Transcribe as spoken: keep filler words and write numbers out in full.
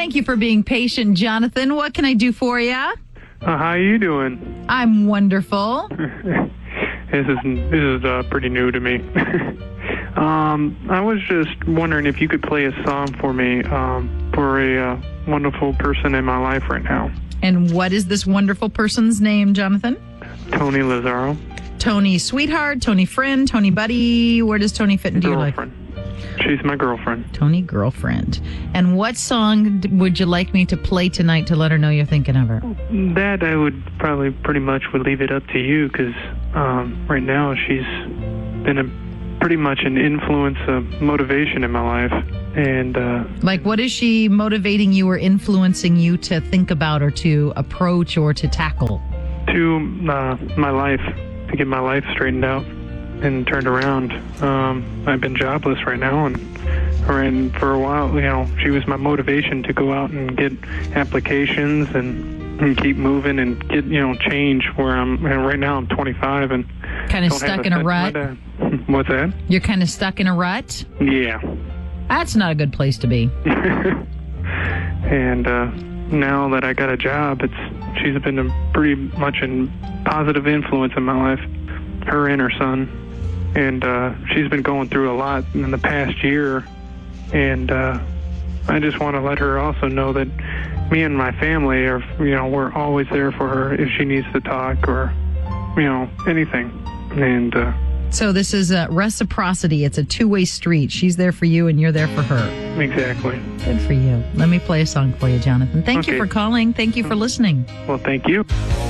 Thank you for being patient, Jonathan. What can I do for you? Uh, how you doing? I'm wonderful. This is this is uh, pretty new to me. um, I was just wondering if you could play a song for me um, for a uh, wonderful person in my life right now. And what is this wonderful person's name, Jonathan? Tony Lazaro. Tony sweetheart, Tony friend, Tony buddy. Where does Tony fit into your life? Girlfriend. She's my girlfriend. Tony girlfriend. And what song d- would you like me to play tonight to let her know you're thinking of her? That I would probably pretty much would leave it up to you because um, right now she's been a pretty much an influence, a motivation in my life. And uh, Like, what is she motivating you or influencing you to think about or to approach or to tackle? to uh, my life, to get my life straightened out and turned around. Um, I've been jobless right now, and, or and for a while, you know, she was my motivation to go out and get applications and, and keep moving and get, you know, change where I'm, and right now I'm twenty-five and Kind of don't have stuck in a cent rut? my dad. What's that? You're kind of stuck in a rut? Yeah. That's not a good place to be. And uh, now that I got a job, it's she's been a pretty much a positive influence in my life, her and her son. And uh, she's been going through a lot in the past year. And uh, I just want to let her also know that me and my family are, you know, we're always there for her if she needs to talk or, you know, anything. And uh, So this is a reciprocity. It's a two-way street. She's there for you and you're there for her. exactly. Good for you. Let me play a song for you, Jonathan. Thank you Okay. for calling. Thank you for listening. Well, thank you.